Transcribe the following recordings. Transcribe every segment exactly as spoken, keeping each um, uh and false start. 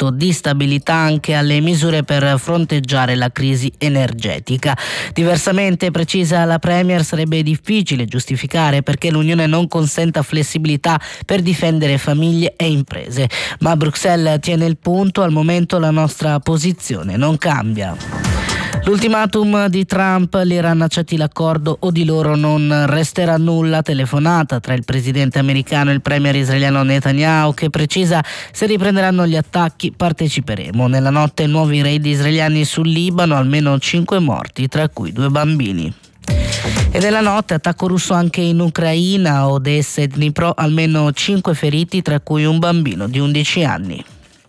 patto di stabilità anche alle misure per fronteggiare la crisi energetica. Diversamente, precisa la Premier, sarebbe difficile giustificare perché l'Unione non consenta flessibilità per difendere famiglie e imprese. Ma Bruxelles tiene il punto, al momento la nostra posizione non cambia. L'ultimatum di Trump: l'Iran accetti l'accordo o di loro non resterà nulla. Telefonata tra il presidente americano e il premier israeliano Netanyahu, che precisa: se riprenderanno gli attacchi parteciperemo. Nella notte nuovi raid israeliani sul Libano, almeno cinque morti, tra cui due bambini. E nella notte attacco russo anche in Ucraina, Odessa e Dnipro, almeno cinque feriti, tra cui un bambino di undici anni.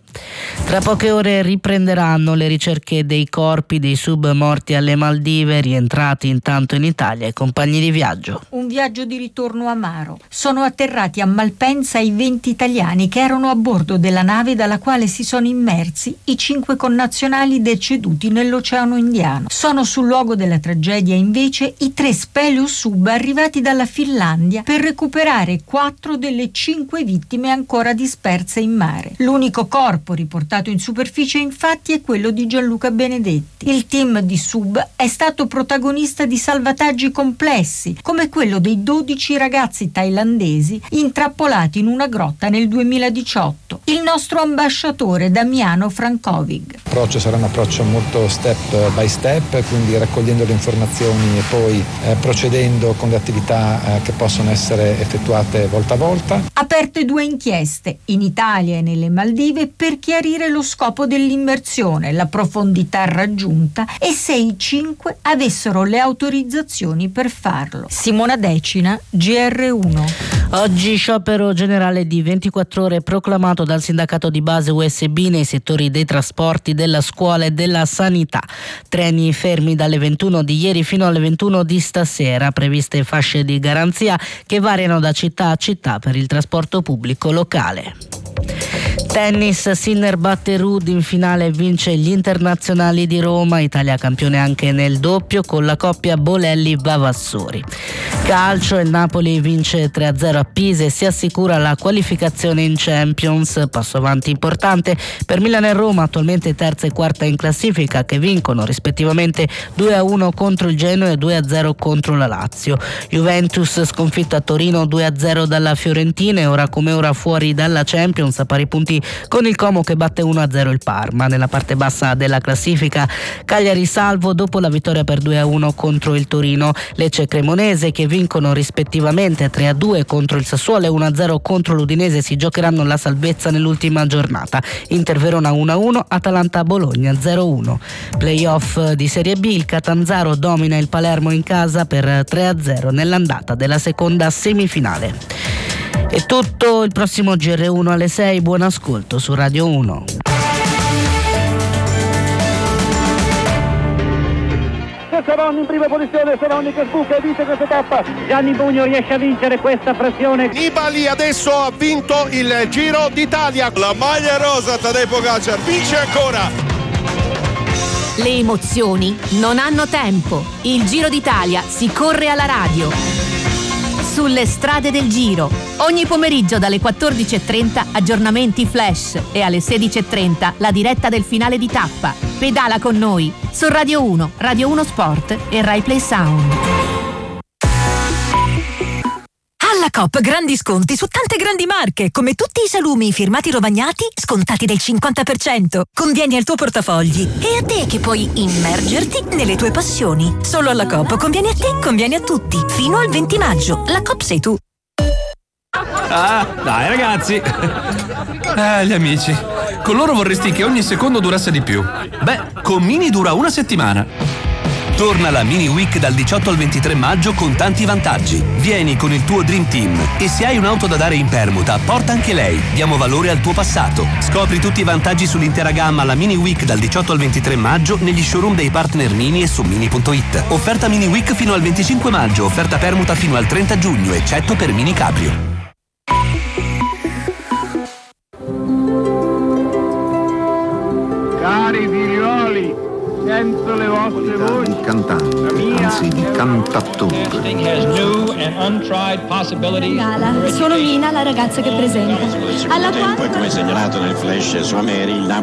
Tra poche ore riprenderanno le ricerche dei corpi dei sub morti alle Maldive, rientrati intanto in Italia i compagni di viaggio. Un viaggio di ritorno amaro. Sono atterrati a Malpensa i venti italiani che erano a bordo della nave dalla quale si sono immersi i cinque connazionali deceduti nell'Oceano Indiano. Sono sul luogo della tragedia invece i tre Speleos sub arrivati dalla Finlandia per recuperare quattro delle cinque vittime ancora disperse in mare. L'unico corpo riportato in superficie infatti è quello di Gianluca Benedetti. Il team di sub è stato protagonista di salvataggi complessi, come quello dei dodici ragazzi thailandesi intrappolati in una grotta nel duemiladiciotto. Il nostro ambasciatore Damiano Frankovic. L'approccio sarà un approccio molto step by step, quindi raccogliendo le informazioni e poi eh, procedendo con le attività eh, che possono essere effettuate volta a volta. Aperte due inchieste in Italia e nelle Maldive per chiarire lo scopo dell'immersione, la profondità raggiunta e se i cinque avessero le autorizzazioni per farlo. Simona Decina, G R uno. Oggi sciopero generale di ventiquattro ore proclamato dal sindacato di base U S B nei settori dei trasporti, della scuola e della sanità. Treni fermi dalle ventuno di ieri fino alle ventuno di stasera, previste fasce di garanzia che variano da città a città per il trasporto pubblico locale. Tennis, Sinner batte Ruud in finale e vince gli internazionali di Roma. Italia campione anche nel doppio con la coppia Bolelli-Vavassori. Calcio, il Napoli vince tre a zero a Pisa e si assicura la qualificazione in Champions. Passo avanti importante per Milan e Roma, attualmente terza e quarta in classifica, che vincono rispettivamente due a uno contro il Genoa e due a zero contro la Lazio. Juventus sconfitta a Torino due a zero dalla Fiorentina e ora come ora fuori dalla Champions a pari punti con il Como che batte uno a zero il Parma. Nella parte bassa della classifica Cagliari salvo dopo la vittoria per due a uno contro il Torino. Lecce e Cremonese, che vincono rispettivamente tre a due contro il Sassuolo e uno a zero contro l'Udinese, si giocheranno la salvezza nell'ultima giornata. Inter Verona uno a uno, Atalanta Bologna zero a uno. Playoff di Serie B, il Catanzaro domina il Palermo in casa per tre a zero nell'andata della seconda semifinale. È tutto, il prossimo G R uno alle sei, buon ascolto su Radio uno. Savon in prima posizione, Savon che sbuca e vince questa tappa. Gianni Bugno riesce a vincere questa pressione. Nibali adesso ha vinto il Giro d'Italia. La maglia rosa, Tadej Pogačar vince ancora. Le emozioni non hanno tempo. Il Giro d'Italia si corre alla radio. Sulle strade del Giro, ogni pomeriggio dalle quattordici e trenta aggiornamenti flash e alle sedici e trenta la diretta del finale di tappa. Pedala con noi su Radio uno, Radio uno Sport e Rai Play Sound. Alla Coop grandi sconti su tante grandi marche, come tutti i salumi firmati Rovagnati scontati del cinquanta per cento. Convieni al tuo portafogli e a te che puoi immergerti nelle tue passioni. Solo alla Coop conviene a te, conviene a tutti. Fino al venti maggio. La Coop sei tu. Ah, dai ragazzi. Eh, gli amici. Con loro vorresti che ogni secondo durasse di più. Beh, con Mini dura una settimana. Torna la Mini Week dal diciotto al ventitré maggio con tanti vantaggi. Vieni con il tuo Dream Team e se hai un'auto da dare in permuta, porta anche lei. Diamo valore al tuo passato. Scopri tutti i vantaggi sull'intera gamma alla Mini Week dal diciotto al ventitré maggio negli showroom dei partner Mini e su mini punto it. Offerta Mini Week fino al venticinque maggio, offerta permuta fino al trenta giugno, eccetto per Mini Cabrio. Cari figlioli, sento le vostre voci. Di cantante, anzi di cantattore. Sono Mina, la ragazza che presenta. Alla quale... Poi come segnalato nel flash su Ameri,